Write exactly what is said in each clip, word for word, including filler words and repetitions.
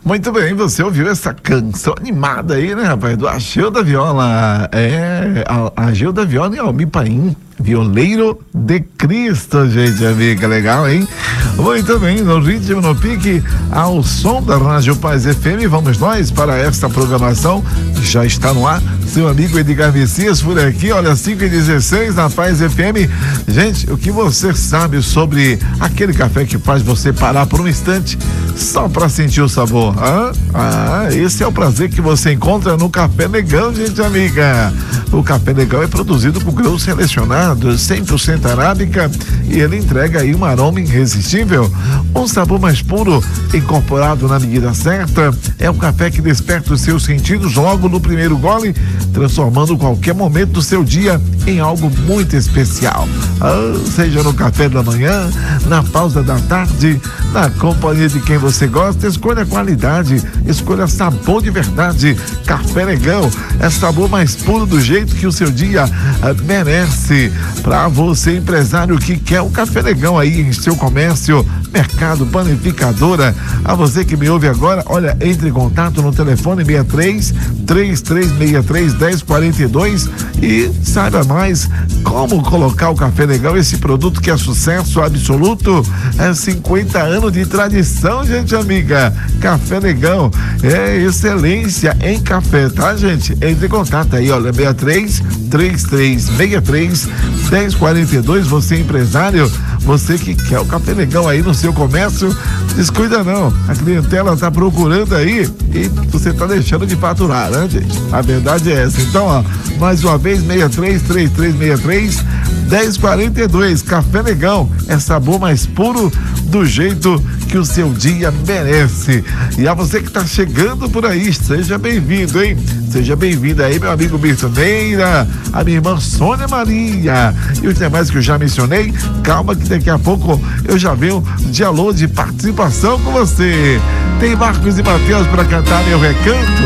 Muito bem, você ouviu essa canção animada aí, né, rapaz? Do Ageu da Viola. É, a Ageu da Viola e Almir Paim, violeiro de Cristo, gente amiga, legal, hein? Muito bem, no ritmo, no pique, ao som da Rádio Paz F M, vamos nós para esta programação que já está no ar. Seu amigo Edgar Messias por aqui, olha, cinco e dezesseis na Paz F M. Gente, o que você sabe sobre aquele café que faz você parar por um instante só para sentir o sabor? Ah, ah, esse é o prazer que você encontra no Café Negão, gente amiga. O Café Negão é produzido com grãos selecionados, cem por cento arábica, e ele entrega aí um aroma irresistível, um sabor mais puro, incorporado na medida certa. É um café que desperta os seus sentidos logo no primeiro gole, transformando qualquer momento do seu dia em algo muito especial. Ah, seja no café da manhã, na pausa da tarde, na companhia de quem você gosta, escolha qualidade, escolha sabor de verdade. Café Negão é sabor mais puro do jeito que o seu dia ah, merece. Para você, empresário que quer o Café Negão aí em seu comércio, mercado, panificadora, a você que me ouve agora, olha, entre em contato no telefone seis três, três três seis três, um zero quatro dois e saiba mais como colocar o Café Negão, esse produto que é sucesso absoluto, é cinquenta anos de tradição, gente amiga. Café Negão é excelência em café, tá, gente? Entre em contato aí, olha, seis três, três três seis três, um zero quatro dois, você empresário, você que quer o Café Negão aí no seu comércio, descuida não, a clientela tá procurando aí e você tá deixando de faturar, né, gente? A verdade é essa. Então, ó, mais uma vez, seis três, três três seis três, um zero quatro dois, Café Negão é sabor mais puro do jeito que o seu dia merece. E a você que tá chegando por aí, seja bem-vindo, hein? Seja bem-vindo aí, meu amigo Birto Meira, a minha irmã Sônia Maria e os demais que eu já mencionei. Calma que daqui a pouco eu já venho de alô de participação com você. Tem Marcos e Mateus para cantar meu recanto.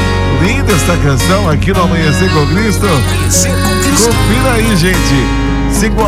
Linda essa canção aqui no Amanhecer com Cristo. Confira aí, gente. Cinco